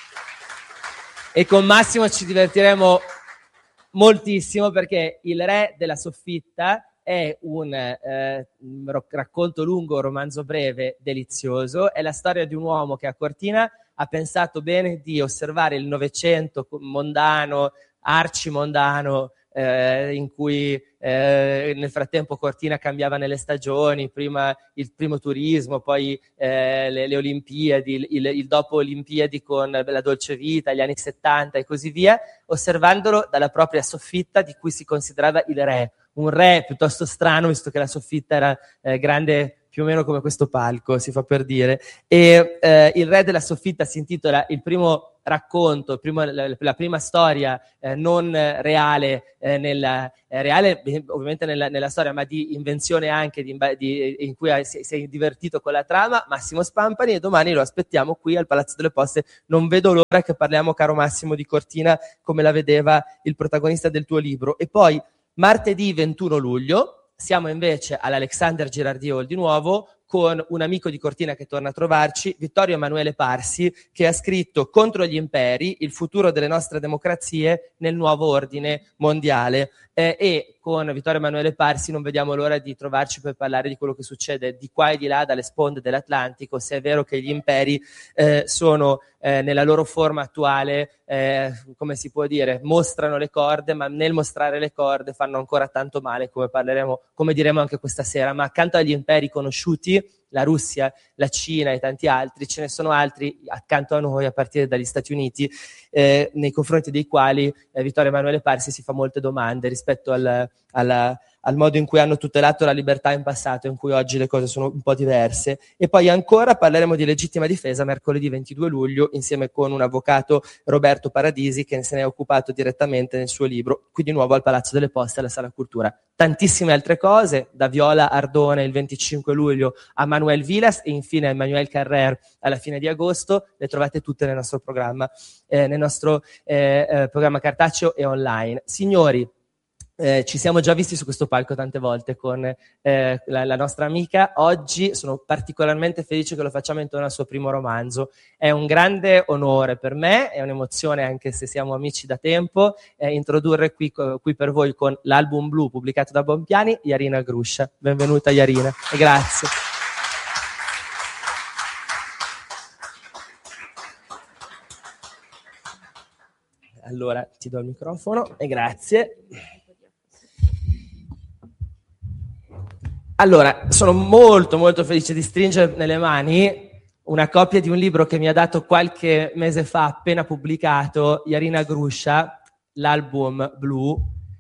e con Massimo ci divertiremo moltissimo perché Il Re della Soffitta è un eh, racconto lungo, romanzo breve, delizioso. È la storia di un uomo che a Cortina ha pensato bene di osservare il Novecento mondano, arcimondano, eh, in cui eh, nel frattempo Cortina cambiava nelle stagioni, prima il primo turismo, poi eh, le, le Olimpiadi, il, il, il dopo Olimpiadi con la Dolce Vita, gli anni settanta e così via, osservandolo dalla propria soffitta di cui si considerava il re, un re piuttosto strano visto che la soffitta era eh, grande più o meno come questo palco, si fa per dire, e eh, il re della soffitta si intitola il primo racconto, il primo, la, la prima storia eh, non reale, eh, nella, eh, reale ovviamente nella, nella storia, ma di invenzione anche, di, di, in cui si, si è divertito con la trama, Massimo Spampani, e domani lo aspettiamo qui al Palazzo delle Poste. Non vedo l'ora che parliamo, caro Massimo, di Cortina come la vedeva il protagonista del tuo libro. E poi martedì ventuno luglio siamo invece all'Alexander Girardi Hall di nuovo con un amico di Cortina che torna a trovarci, Vittorio Emanuele Parsi, che ha scritto Contro gli imperi, il futuro delle nostre democrazie nel nuovo ordine mondiale. Eh, e con Vittorio Emanuele Parsi non vediamo l'ora di trovarci per parlare di quello che succede di qua e di là dalle sponde dell'Atlantico, se è vero che gli imperi eh, sono eh, nella loro forma attuale, eh, come si può dire, mostrano le corde, ma nel mostrare le corde fanno ancora tanto male, come parleremo, come diremo anche questa sera. Ma accanto agli imperi conosciuti, la Russia, la Cina e tanti altri, ce ne sono altri accanto a noi, a partire dagli Stati Uniti, eh, nei confronti dei quali eh, Vittorio Emanuele Parsi si fa molte domande rispetto al, alla, al modo in cui hanno tutelato la libertà in passato, in cui oggi le cose sono un po' diverse. E poi ancora parleremo di legittima difesa mercoledì ventidue luglio, insieme con un avvocato, Roberto Paradisi, che se ne è occupato direttamente nel suo libro, qui di nuovo al Palazzo delle Poste, alla Sala Cultura. Tantissime altre cose, da Viola Ardone il venticinque luglio a Manuel Vilas e infine a Emmanuel Carrer alla fine di agosto, le trovate tutte nel nostro programma, eh, nel nostro eh, eh, programma cartaceo e online. Signori, Eh, ci siamo già visti su questo palco tante volte con eh, la, la nostra amica. Oggi sono particolarmente felice che lo facciamo intorno al suo primo romanzo. È un grande onore per me, è un'emozione anche se siamo amici da tempo, eh, introdurre qui, qui per voi con l'album blu pubblicato da Bompiani, Jarina Gruscia. Benvenuta Jarina e grazie. Allora ti do il microfono e grazie. Allora, sono molto molto felice di stringere nelle mani una copia di un libro che mi ha dato qualche mese fa, appena pubblicato, Jarina Gruscia, l'album blu,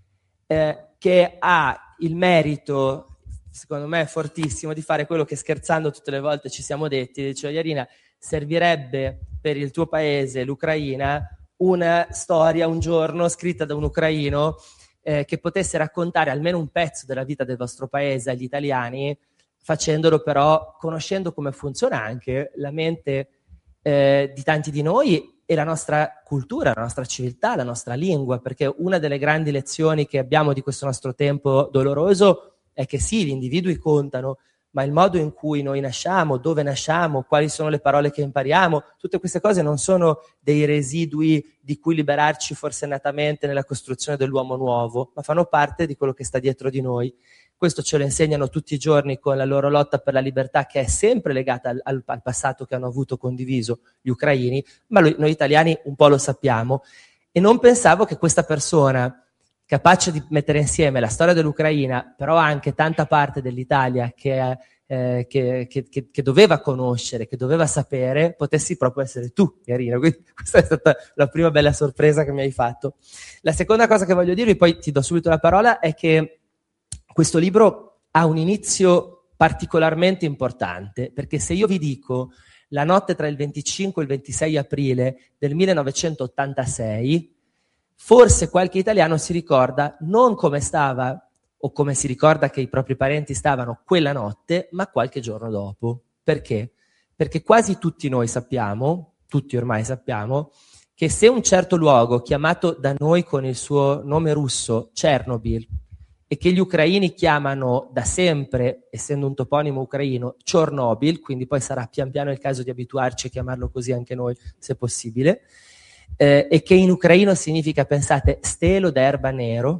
eh, che ha il merito, secondo me fortissimo, di fare quello che scherzando tutte le volte ci siamo detti, cioè Jarina, servirebbe per il tuo paese, l'Ucraina, una storia un giorno scritta da un ucraino Eh, che potesse raccontare almeno un pezzo della vita del vostro paese agli italiani, facendolo però conoscendo come funziona anche la mente eh, di tanti di noi e la nostra cultura, la nostra civiltà, la nostra lingua, perché una delle grandi lezioni che abbiamo di questo nostro tempo doloroso è che sì, gli individui contano, ma il modo in cui noi nasciamo, dove nasciamo, quali sono le parole che impariamo, tutte queste cose non sono dei residui di cui liberarci forsennatamente nella costruzione dell'uomo nuovo, ma fanno parte di quello che sta dietro di noi. Questo ce lo insegnano tutti i giorni con la loro lotta per la libertà, che è sempre legata al, al, al passato che hanno avuto condiviso gli ucraini, ma lo, noi italiani un po' lo sappiamo. E non pensavo che questa persona, capace di mettere insieme la storia dell'Ucraina, però anche tanta parte dell'Italia che, eh, che, che, che, che doveva conoscere, che doveva sapere, potessi proprio essere tu, Jarina. Quindi questa è stata la prima bella sorpresa che mi hai fatto. La seconda cosa che voglio dirvi, poi ti do subito la parola, è che questo libro ha un inizio particolarmente importante, perché se io vi dico la notte tra il venticinque e il ventisei aprile del millenovecentottantasei, forse qualche italiano si ricorda non come stava o come si ricorda che i propri parenti stavano quella notte, ma qualche giorno dopo. Perché? Perché quasi tutti noi sappiamo, tutti ormai sappiamo, che se un certo luogo, chiamato da noi con il suo nome russo Chernobyl, e che gli ucraini chiamano da sempre, essendo un toponimo ucraino, Chernobyl, quindi poi sarà pian piano il caso di abituarci a chiamarlo così anche noi, se possibile, Eh, e che in ucraino significa, pensate, stelo d'erba nero,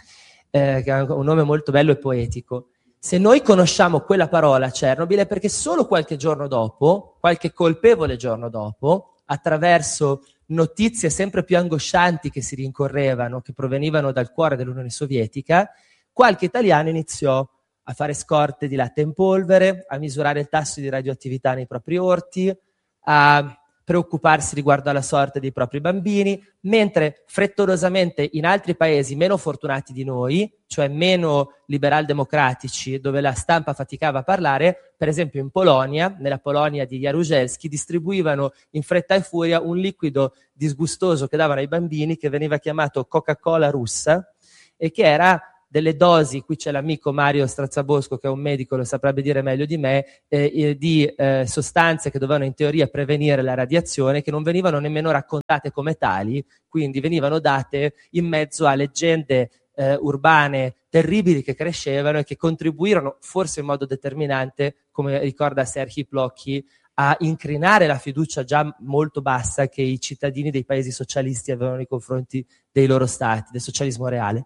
eh, che è un nome molto bello e poetico. Se noi conosciamo quella parola Chernobyl è perché solo qualche giorno dopo, qualche colpevole giorno dopo, attraverso notizie sempre più angoscianti che si rincorrevano, che provenivano dal cuore dell'Unione Sovietica, qualche italiano iniziò a fare scorte di latte in polvere, a misurare il tasso di radioattività nei propri orti, a preoccuparsi riguardo alla sorte dei propri bambini, mentre frettolosamente in altri paesi meno fortunati di noi, cioè meno liberal-democratici, dove la stampa faticava a parlare, per esempio in Polonia, nella Polonia di Jaruzelski, distribuivano in fretta e furia un liquido disgustoso che davano ai bambini, che veniva chiamato Coca-Cola russa, e che era delle dosi, qui c'è l'amico Mario Strazzabosco che è un medico, lo saprebbe dire meglio di me, eh, di eh, sostanze che dovevano in teoria prevenire la radiazione, che non venivano nemmeno raccontate come tali, quindi venivano date in mezzo a leggende eh, urbane terribili che crescevano e che contribuirono, forse in modo determinante, come ricorda Serhii Plokhy, a incrinare la fiducia già molto bassa che i cittadini dei paesi socialisti avevano nei confronti dei loro stati, del socialismo reale.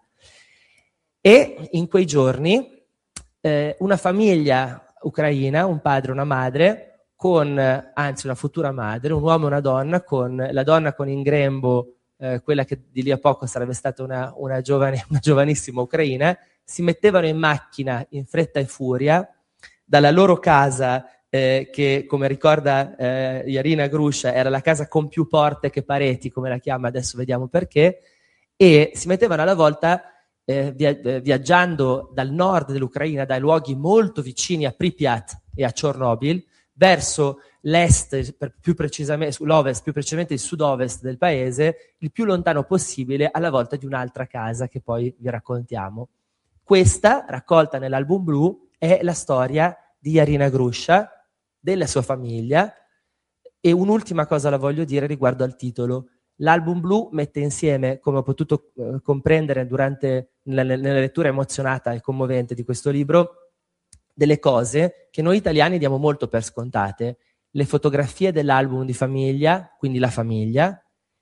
E in quei giorni eh, una famiglia ucraina, un padre e una madre, con, eh, anzi una futura madre, un uomo e una donna, con la donna con in grembo, eh, quella che di lì a poco sarebbe stata una, una, giovane, una giovanissima ucraina, si mettevano in macchina in fretta e furia dalla loro casa, eh, che come ricorda eh, Yarina Grusha era la casa con più porte che pareti, come la chiama, adesso vediamo perché, e si mettevano alla volta Eh, via, eh, viaggiando dal nord dell'Ucraina, dai luoghi molto vicini a Pripyat e a Chernobyl, verso l'est, per più precisamente, l'ovest, più precisamente il sud-ovest del paese, il più lontano possibile, alla volta di un'altra casa che poi vi raccontiamo. Questa, raccolta nell'album blu, è la storia di Yarina Grusha, della sua famiglia, e un'ultima cosa la voglio dire riguardo al titolo. L'album blu mette insieme, come ho potuto eh, comprendere durante nella, nella lettura emozionata e commovente di questo libro, delle cose che noi italiani diamo molto per scontate. Le fotografie dell'album di famiglia, quindi la famiglia,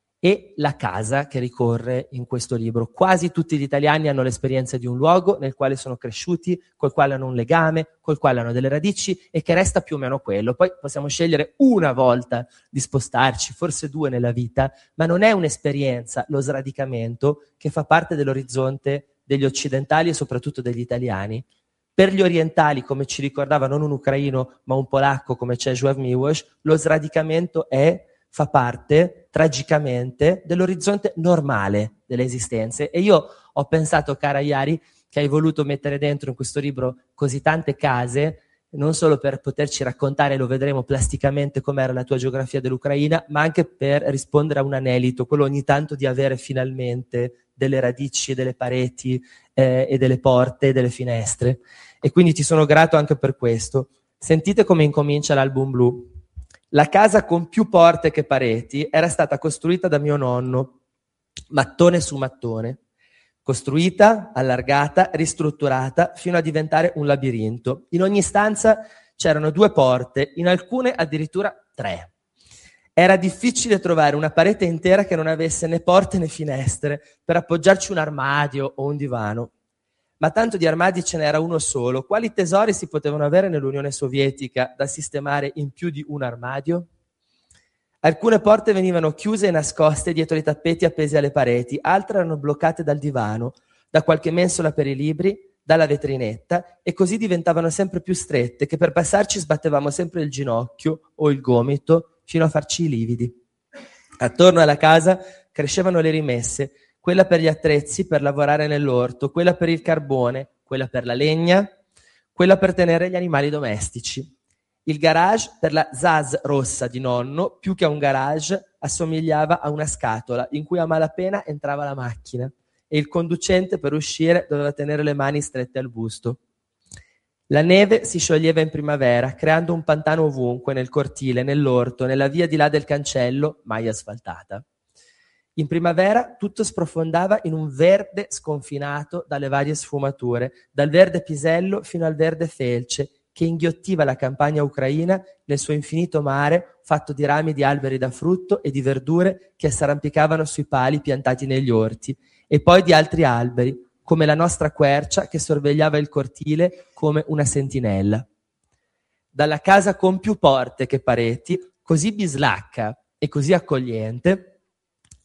e la casa che ricorre in questo libro. Quasi tutti gli italiani hanno l'esperienza di un luogo nel quale sono cresciuti, col quale hanno un legame, col quale hanno delle radici e che resta più o meno quello. Poi possiamo scegliere una volta di spostarci, forse due nella vita, ma non è un'esperienza, lo sradicamento, che fa parte dell'orizzonte degli occidentali e soprattutto degli italiani. Per gli orientali, come ci ricordava non un ucraino ma un polacco come Czesław Miłosz, lo sradicamento è fa parte, tragicamente, dell'orizzonte normale delle esistenze. E io ho pensato, cara Yari, che hai voluto mettere dentro in questo libro così tante case, non solo per poterci raccontare, lo vedremo plasticamente, com'era la tua geografia dell'Ucraina, ma anche per rispondere a un anelito, quello ogni tanto di avere finalmente delle radici, delle pareti eh, e delle porte e delle finestre. E quindi ti sono grato anche per questo. Sentite come incomincia l'album blu. La casa con più porte che pareti era stata costruita da mio nonno, mattone su mattone, costruita, allargata, ristrutturata fino a diventare un labirinto. In ogni stanza c'erano due porte, in alcune addirittura tre. Era difficile trovare una parete intera che non avesse né porte né finestre per appoggiarci un armadio o un divano. Ma tanto di armadi ce n'era uno solo. Quali tesori si potevano avere nell'Unione Sovietica da sistemare in più di un armadio? Alcune porte venivano chiuse e nascoste dietro i tappeti appesi alle pareti, altre erano bloccate dal divano, da qualche mensola per i libri, dalla vetrinetta, e così diventavano sempre più strette, che per passarci sbattevamo sempre il ginocchio o il gomito fino a farci i lividi. Attorno alla casa crescevano le rimesse, quella per gli attrezzi per lavorare nell'orto, quella per il carbone, quella per la legna, quella per tenere gli animali domestici. Il garage per la Zaz rossa di nonno, più che a un garage, assomigliava a una scatola in cui a malapena entrava la macchina e il conducente per uscire doveva tenere le mani strette al busto. La neve si scioglieva in primavera, creando un pantano ovunque, nel cortile, nell'orto, nella via di là del cancello, mai asfaltata. In primavera tutto sprofondava in un verde sconfinato dalle varie sfumature, dal verde pisello fino al verde felce, che inghiottiva la campagna ucraina nel suo infinito mare fatto di rami di alberi da frutto e di verdure che s'arrampicavano sui pali piantati negli orti, e poi di altri alberi, come la nostra quercia che sorvegliava il cortile come una sentinella. Dalla casa con più porte che pareti, così bislacca e così accogliente,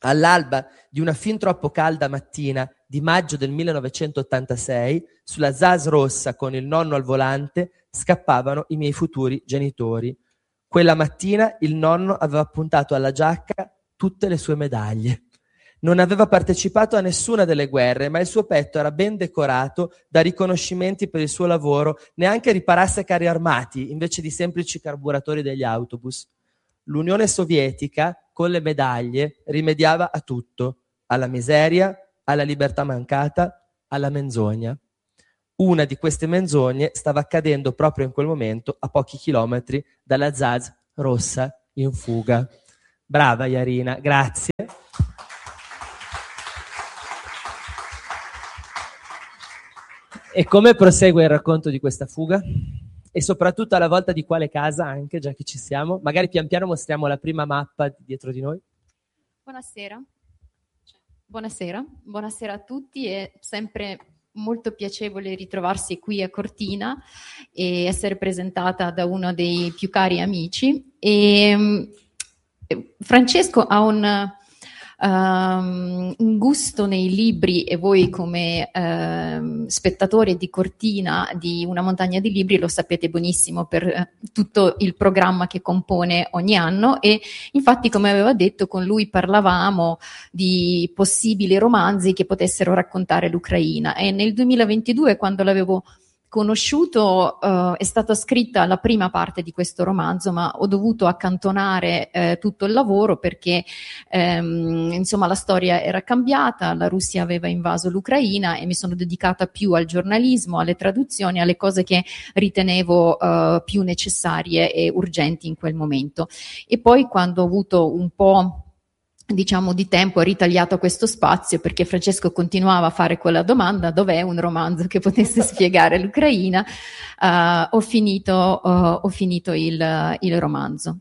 All'alba di una fin troppo calda mattina di maggio del millenovecentottantasei, sulla Zaz rossa con il nonno al volante, scappavano i miei futuri genitori. Quella mattina il nonno aveva puntato alla giacca tutte le sue medaglie. Non aveva partecipato a nessuna delle guerre, ma il suo petto era ben decorato da riconoscimenti per il suo lavoro, neanche riparasse carri armati, invece di semplici carburatori degli autobus. L'Unione Sovietica, con le medaglie, rimediava a tutto, alla miseria, alla libertà mancata, alla menzogna. Una di queste menzogne stava accadendo proprio in quel momento a pochi chilometri dalla Zaz rossa in fuga. Brava Jarina, grazie. E come prosegue il racconto di questa fuga? E soprattutto alla volta di quale casa anche, già che ci siamo? Magari pian piano mostriamo la prima mappa dietro di noi. Buonasera. Buonasera. Buonasera a tutti, è sempre molto piacevole ritrovarsi qui a Cortina e essere presentata da uno dei più cari amici. E, Francesco ha un... Um, un gusto nei libri, e voi come uh, spettatori di Cortina di Una montagna di libri lo sapete benissimo per uh, tutto il programma che compone ogni anno, e infatti, come aveva detto, con lui parlavamo di possibili romanzi che potessero raccontare l'Ucraina, e nel duemilaventidue, quando l'avevo conosciuto, uh, è stata scritta la prima parte di questo romanzo, ma ho dovuto accantonare uh, tutto il lavoro perché um, insomma la storia era cambiata, la Russia aveva invaso l'Ucraina e mi sono dedicata più al giornalismo, alle traduzioni, alle cose che ritenevo uh, più necessarie e urgenti in quel momento. E poi, quando ho avuto un po' diciamo di tempo, ho ritagliato questo spazio perché Francesco continuava a fare quella domanda: dov'è un romanzo che potesse spiegare l'Ucraina? Uh, ho finito, uh, ho finito il, il romanzo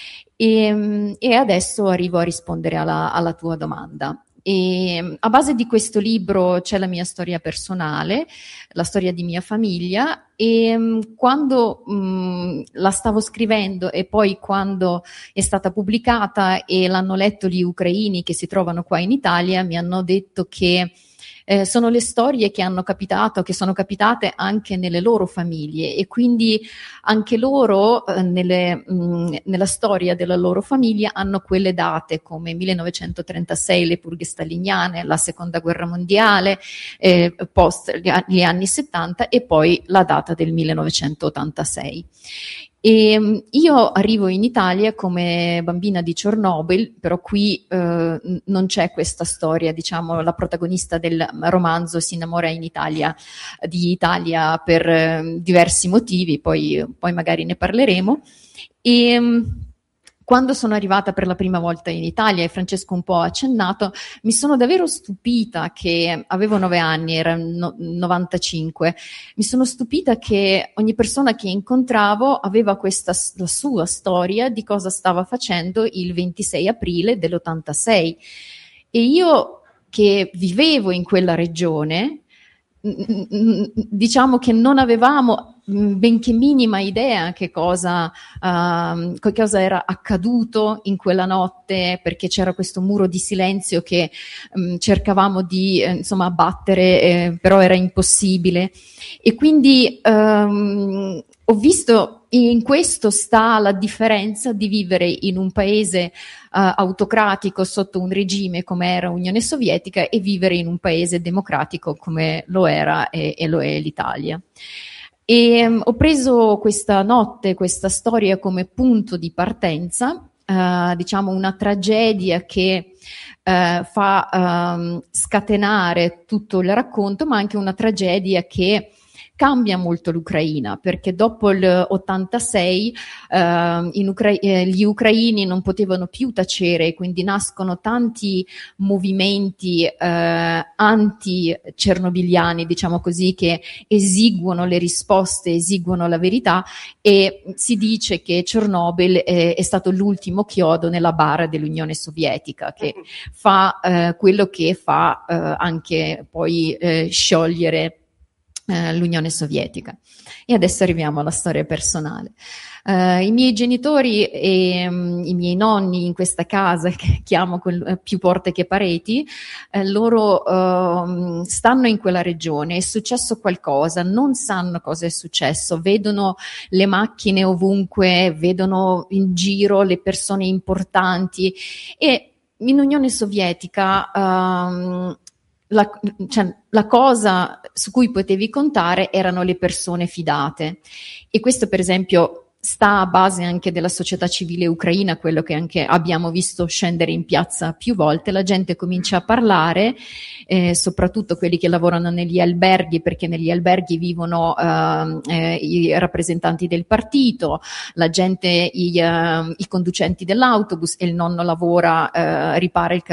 e, e adesso arrivo a rispondere alla, alla tua domanda. E a base di questo libro c'è la mia storia personale, la storia di mia famiglia, e um, quando um, la stavo scrivendo e poi quando è stata pubblicata e l'hanno letto gli ucraini che si trovano qua in Italia, mi hanno detto che Eh, sono le storie che hanno capitato, che sono capitate anche nelle loro famiglie, e quindi anche loro eh, nelle, mh, nella storia della loro famiglia hanno quelle date come millenovecentotrentasei, le purghe staliniane, la seconda guerra mondiale, eh, post gli, gli anni settanta, e poi la data del millenovecentottantasei. E io arrivo in Italia come bambina di Chernobyl, però qui eh, non c'è questa storia, diciamo, la protagonista del romanzo si innamora in Italia, di Italia per eh, diversi motivi, poi, poi magari ne parleremo. E quando sono arrivata per la prima volta in Italia, e Francesco un po' ha accennato, mi sono davvero stupita che avevo nove anni, era no, novantacinque, mi sono stupita che ogni persona che incontravo aveva questa la sua storia di cosa stava facendo il ventisei aprile dell'ottantasei, e io che vivevo in quella regione, diciamo che non avevamo benché minima idea che cosa, uh, che cosa era accaduto in quella notte, perché c'era questo muro di silenzio che um, cercavamo di eh, insomma abbattere, eh, però era impossibile. E quindi um, ho visto, in questo sta la differenza di vivere in un paese uh, autocratico sotto un regime come era Unione Sovietica e vivere in un paese democratico come lo era e, e lo è l'Italia. E um, ho preso questa notte, questa storia come punto di partenza, uh, diciamo una tragedia che uh, fa um, scatenare tutto il racconto, ma anche una tragedia che cambia molto l'Ucraina, perché dopo l'ottantasei eh, in Ucra- eh, gli ucraini non potevano più tacere, quindi nascono tanti movimenti eh, anti-cernobiliani, diciamo così, che esiguono le risposte, esiguono la verità, e si dice che Chernobyl è, è stato l'ultimo chiodo nella bara dell'Unione Sovietica, che fa eh, quello che fa eh, anche poi eh, sciogliere eh, l'Unione Sovietica. E adesso arriviamo alla storia personale. Uh, I miei genitori e um, i miei nonni in questa casa, che chiamo quel, uh, più porte che pareti, uh, loro uh, stanno in quella regione, è successo qualcosa, non sanno cosa è successo, vedono le macchine ovunque, vedono in giro le persone importanti, e in Unione Sovietica um, La, cioè, la cosa su cui potevi contare erano le persone fidate, e questo per esempio sta a base anche della società civile ucraina, quello che anche abbiamo visto scendere in piazza più volte. La gente comincia a parlare, eh, soprattutto quelli che lavorano negli alberghi, perché negli alberghi vivono eh, eh, i rappresentanti del partito, la gente, i, uh, i conducenti dell'autobus, e il nonno lavora, eh, ripara il